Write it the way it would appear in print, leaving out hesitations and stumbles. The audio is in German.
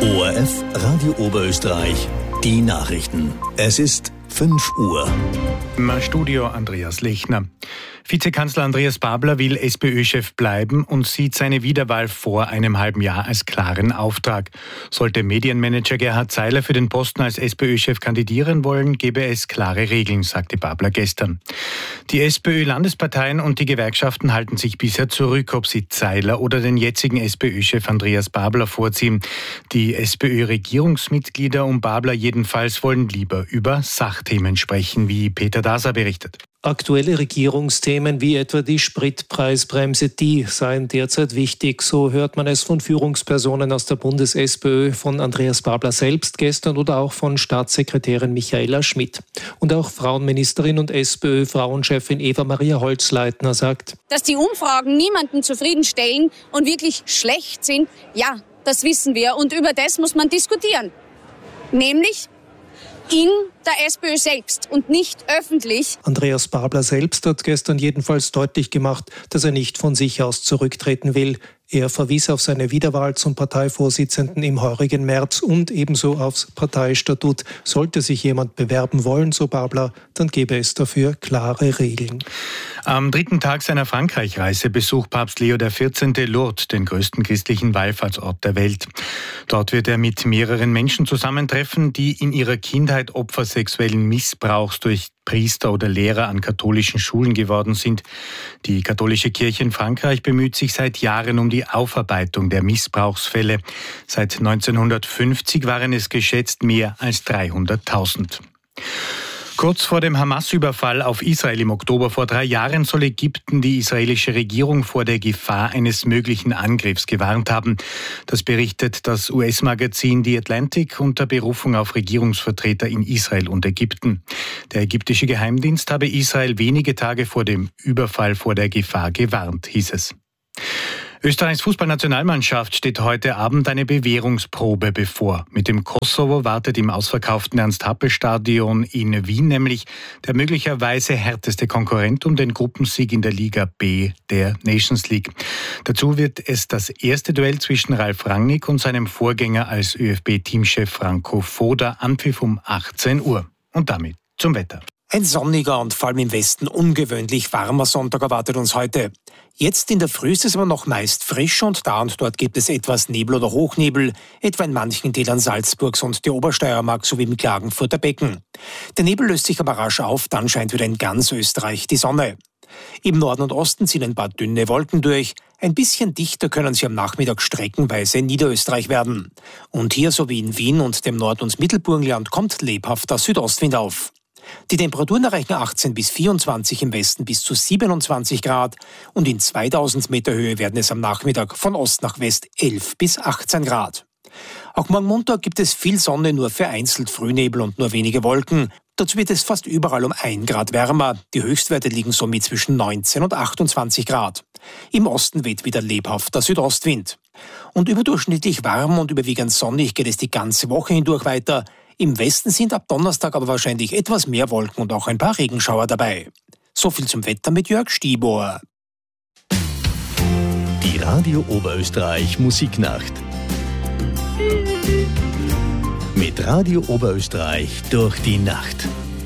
ORF Radio Oberösterreich, die Nachrichten. Es ist 5 Uhr. Im Studio Andreas Lechner. Vizekanzler Andreas Babler will SPÖ-Chef bleiben und sieht seine Wiederwahl vor einem halben Jahr als klaren Auftrag. Sollte Medienmanager Gerhard Zeiler für den Posten als SPÖ-Chef kandidieren wollen, gäbe es klare Regeln, sagte Babler gestern. Die SPÖ-Landesparteien und die Gewerkschaften halten sich bisher zurück, ob sie Zeiler oder den jetzigen SPÖ-Chef Andreas Babler vorziehen. Die SPÖ-Regierungsmitglieder um Babler jedenfalls wollen lieber über Sachthemen sprechen, wie Peter Daser berichtet. Aktuelle Regierungsthemen wie etwa die Spritpreisbremse, die seien derzeit wichtig. So hört man es von Führungspersonen aus der Bundes-SPÖ, von Andreas Babler selbst gestern oder auch von Staatssekretärin Michaela Schmidt. Und auch Frauenministerin und SPÖ-Frauenchefin Eva-Maria Holzleitner sagt: Dass die Umfragen niemanden zufriedenstellen und wirklich schlecht sind, ja, das wissen wir. Und über das muss man diskutieren. Nämlich in der SPÖ selbst und nicht öffentlich. Andreas Babler selbst hat gestern jedenfalls deutlich gemacht, dass er nicht von sich aus zurücktreten will. Er verwies auf seine Wiederwahl zum Parteivorsitzenden im heurigen März und ebenso aufs Parteistatut. Sollte sich jemand bewerben wollen, so Babler, dann gäbe es dafür klare Regeln. Am 3. Tag seiner Frankreich-Reise besucht Papst Leo XIV. Lourdes, den größten christlichen Wallfahrtsort der Welt. Dort wird er mit mehreren Menschen zusammentreffen, die in ihrer Kindheit Opfer sexuellen Missbrauchs durch Priester oder Lehrer an katholischen Schulen geworden sind. Die katholische Kirche in Frankreich bemüht sich seit Jahren um die Aufarbeitung der Missbrauchsfälle. Seit 1950 waren es geschätzt mehr als 300.000. Kurz vor dem Hamas-Überfall auf Israel im Oktober vor 3 Jahren soll Ägypten die israelische Regierung vor der Gefahr eines möglichen Angriffs gewarnt haben. Das berichtet das US-Magazin The Atlantic unter Berufung auf Regierungsvertreter in Israel und Ägypten. Der ägyptische Geheimdienst habe Israel wenige Tage vor dem Überfall vor der Gefahr gewarnt, hieß es. Österreichs Fußballnationalmannschaft steht heute Abend eine Bewährungsprobe bevor. Mit dem Kosovo wartet im ausverkauften Ernst-Happel-Stadion in Wien nämlich der möglicherweise härteste Konkurrent um den Gruppensieg in der Liga B der Nations League. Dazu wird es das erste Duell zwischen Ralf Rangnick und seinem Vorgänger als ÖFB-Teamchef Franco Foda, Anpfiff um 18 Uhr. Und damit zum Wetter. Ein sonniger und vor allem im Westen ungewöhnlich warmer Sonntag erwartet uns heute. Jetzt in der Früh ist es aber noch meist frisch und da und dort gibt es etwas Nebel oder Hochnebel, etwa in manchen Tälern Salzburgs und der Obersteiermark sowie im Klagenfurter Becken. Der Nebel löst sich aber rasch auf, dann scheint wieder in ganz Österreich die Sonne. Im Norden und Osten ziehen ein paar dünne Wolken durch. Ein bisschen dichter können sie am Nachmittag streckenweise in Niederösterreich werden. Und hier sowie in Wien und dem Nord- und Mittelburgenland kommt lebhafter Südostwind auf. Die Temperaturen erreichen 18 bis 24, im Westen bis zu 27 Grad und in 2000 Meter Höhe werden es am Nachmittag von Ost nach West 11 bis 18 Grad. Auch morgen Montag gibt es viel Sonne, nur vereinzelt Frühnebel und nur wenige Wolken. Dazu wird es fast überall um 1 Grad wärmer. Die Höchstwerte liegen somit zwischen 19 und 28 Grad. Im Osten weht wieder lebhafter Südostwind. Und überdurchschnittlich warm und überwiegend sonnig geht es die ganze Woche hindurch weiter. Im Westen sind ab Donnerstag aber wahrscheinlich etwas mehr Wolken und auch ein paar Regenschauer dabei. So viel zum Wetter mit Jörg Stieber. Die Radio Oberösterreich Musiknacht. Mit Radio Oberösterreich durch die Nacht.